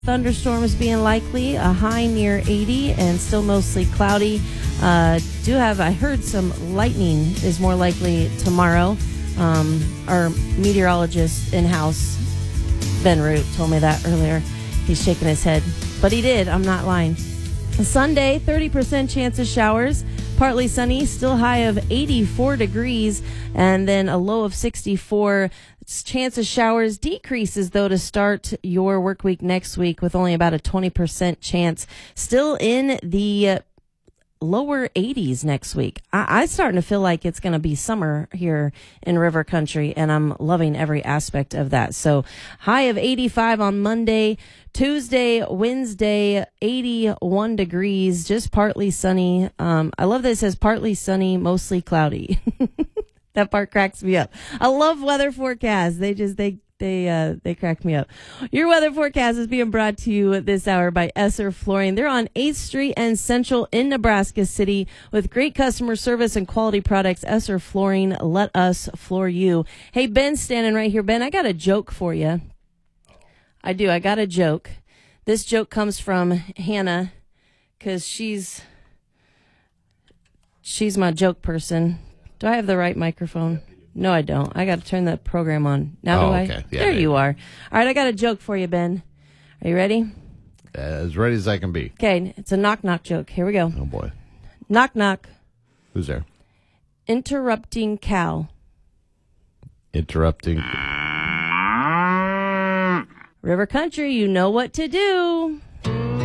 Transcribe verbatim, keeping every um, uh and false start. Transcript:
Thunderstorms being likely, a high near eighty, and still mostly cloudy. Uh, do have, I heard some lightning is more likely tomorrow. Um, our meteorologist in-house, Ben Root, told me that earlier. He's shaking his head, but he did. I'm not lying. Sunday, thirty percent chance of showers. Partly sunny, still high of eighty-four degrees, and then a low of sixty-four. Chance of showers decreases, though, to start your work week next week with only about a twenty percent chance. Still in the uh, lower eighties next week. I- I'm starting to feel like it's going to be summer here in River Country, and I'm loving every aspect of that. So high of eighty-five on Monday. Tuesday, Wednesday, eighty-one degrees, just partly sunny. Um, I love that it says partly sunny, mostly cloudy. That part cracks me up. I love weather forecasts. They just, they, they, uh, they crack me up. Your weather forecast is being brought to you this hour by Esser Flooring. They're on eighth Street and Central in Nebraska City with great customer service and quality products. Esser Flooring, let us floor you. Hey, Ben's standing right here. Ben, I got a joke for you. I do. I got a joke. This joke comes from Hannah because she's, she's my joke person. Do I have the right microphone? No, I don't. I got to turn the program on. Now oh, do I? Okay. Yeah, there yeah. you are. All right, I got a joke for you, Ben. Are you ready? Uh, as ready as I can be. Okay, it's a knock-knock joke. Here we go. Oh, boy. Knock-knock. Who's there? Interrupting cow. Interrupting. River Country, you know what to do.